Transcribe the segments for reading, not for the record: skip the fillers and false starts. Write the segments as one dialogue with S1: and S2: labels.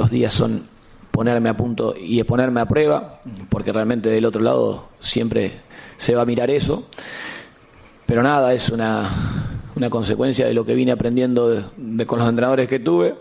S1: estos días son ponerme a punto y ponerme a prueba, porque realmente del otro lado siempre se va a mirar eso. Pero nada, es una consecuencia de lo que vine aprendiendo con los entrenadores que tuve,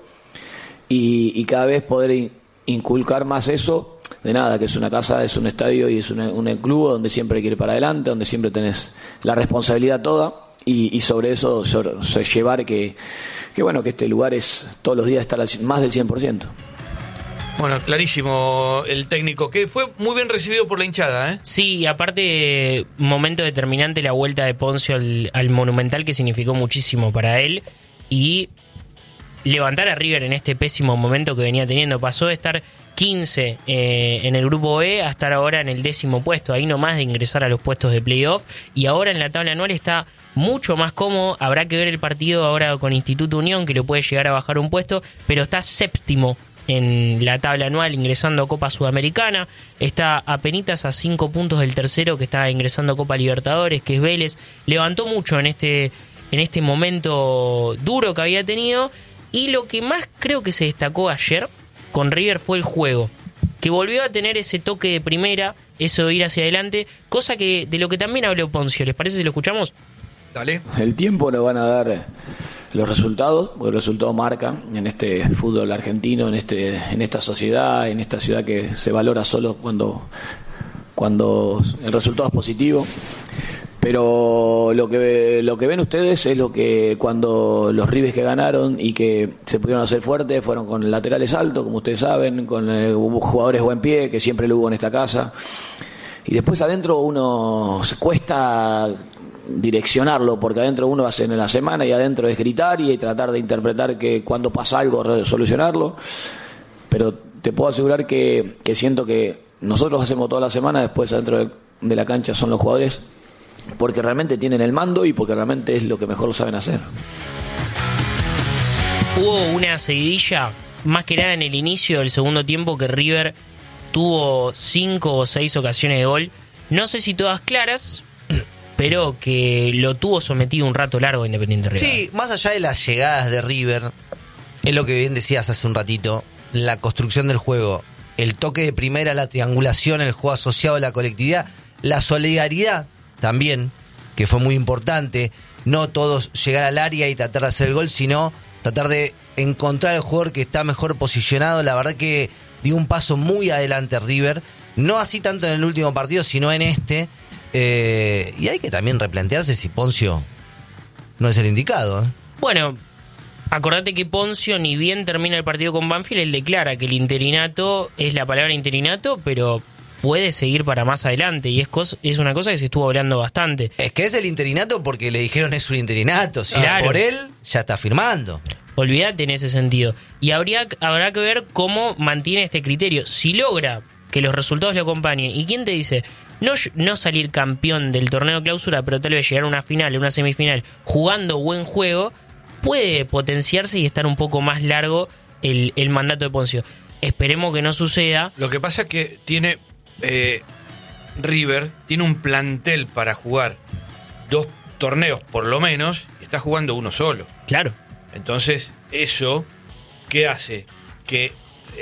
S1: y cada vez poder inculcar más eso, de nada, que es una casa, es un estadio y es un club donde siempre hay que ir para adelante, donde siempre tenés la responsabilidad toda, y sobre eso llevar que bueno, que este lugar es todos los días estar más del 100%.
S2: Bueno, clarísimo el técnico, que fue muy bien recibido por la hinchada, ¿eh?
S3: Sí, y aparte, momento determinante la vuelta de Poncio al Monumental, que significó muchísimo para él, y levantar a River en este pésimo momento que venía teniendo. Pasó de estar 15 en el grupo E a estar ahora en el 10º puesto, ahí nomás de ingresar a los puestos de playoff, y ahora en la tabla anual está mucho más cómodo. Habrá que ver el partido ahora con Instituto Unión, que lo puede llegar a bajar un puesto, pero está séptimo en la tabla anual, ingresando a Copa Sudamericana. Está apenitas a 5 puntos del tercero, que está ingresando a Copa Libertadores, que es Vélez. Levantó mucho en este momento duro que había tenido, y lo que más creo que se destacó ayer con River fue el juego, que volvió a tener ese toque de primera, eso de ir hacia adelante, cosa que de lo que también habló Poncio. ¿Les parece si lo escuchamos?
S2: Dale.
S1: El tiempo nos van a dar los resultados, porque el resultado marca en este fútbol argentino, en esta sociedad, en esta ciudad que se valora solo cuando el resultado es positivo. Pero lo que ven ustedes es lo que cuando los Rivers que ganaron y que se pudieron hacer fuertes fueron con laterales altos, como ustedes saben, con jugadores buen pie, que siempre lo hubo en esta casa. Y después adentro uno se cuesta direccionarlo, porque adentro uno hace en la semana y adentro es gritar y tratar de interpretar que cuando pasa algo solucionarlo. Pero te puedo asegurar que siento que nosotros hacemos toda la semana, después adentro de la cancha son los jugadores, porque realmente tienen el mando y porque realmente es lo que mejor lo saben hacer.
S3: Hubo una seguidilla, más que nada en el inicio del segundo tiempo, que River tuvo 5 o 6 ocasiones de gol, no sé si todas claras, pero que lo tuvo sometido un rato largo Independiente Rivadavia.
S4: Sí, más allá de las llegadas de River, es lo que bien decías hace un ratito, la construcción del juego, el toque de primera, la triangulación, el juego asociado a la colectividad, la solidaridad también, que fue muy importante, no todos llegar al área y tratar de hacer el gol, sino tratar de encontrar el jugador que está mejor posicionado. La verdad que dio un paso muy adelante River, no así tanto en el último partido, sino en este. Y hay que también replantearse si Poncio no es el indicado, ¿eh?
S3: Bueno, acordate que Poncio, ni bien termina el partido con Banfield, él declara que el interinato es la palabra interinato, pero puede seguir para más adelante, y es una cosa que se estuvo hablando bastante.
S4: Es que es el interinato porque le dijeron es un interinato, si
S3: claro,
S4: por él ya está firmando.
S3: Olvídate en ese sentido. Y habrá que ver cómo mantiene este criterio, si logra que los resultados le acompañen. ¿Y quién te dice? No salir campeón del torneo de clausura, pero tal vez llegar a una final, a una semifinal, jugando buen juego, puede potenciarse y estar un poco más largo el mandato de Poncio. Esperemos que no suceda.
S2: Lo que pasa es que tiene River tiene un plantel para jugar 2 torneos por lo menos, y está jugando uno solo.
S3: Claro.
S2: Entonces, eso, ¿qué hace? Que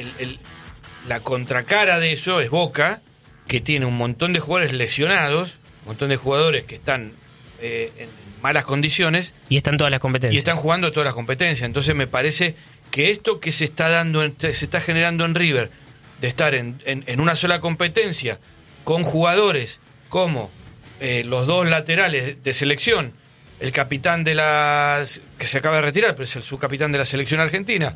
S2: la contracara de eso es Boca, que tiene un montón de jugadores lesionados, un montón de jugadores que están en malas condiciones.
S3: Y están todas las competencias.
S2: Y están jugando todas las competencias. Entonces me parece que esto que se está generando en River, de estar en una sola competencia, con jugadores como los 2 laterales de selección, el capitán de que se acaba de retirar, pero es el subcapitán de la selección argentina,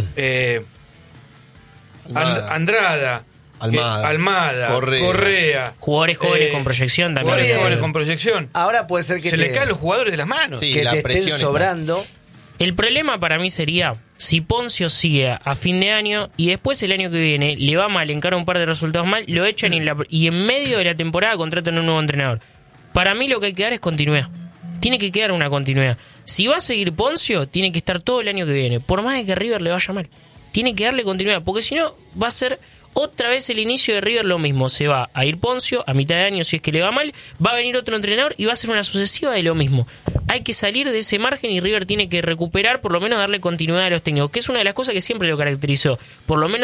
S2: Andrada, Almada, Correa,
S3: jugadores jóvenes con proyección también.
S2: Jugadores jóvenes con proyección.
S4: Ahora puede ser que
S2: se le caen los jugadores de las manos.
S4: Sí, que te estén sobrando.
S3: El problema para mí sería si Poncio sigue a fin de año y después el año que viene le va mal, encara un par de resultados mal, lo echan y en medio de la temporada contratan un nuevo entrenador. Para mí lo que hay que dar es continuidad. Tiene que quedar una continuidad. Si va a seguir Poncio, tiene que estar todo el año que viene, por más de que River le vaya mal. Tiene que darle continuidad, porque si no va a ser otra vez el inicio de River lo mismo. Se va a ir Poncio a mitad de año si es que le va mal, va a venir otro entrenador y va a ser una sucesiva de lo mismo. Hay que salir de ese margen y River tiene que recuperar, por lo menos darle continuidad a los técnicos, que es una de las cosas que siempre lo caracterizó. Por lo menos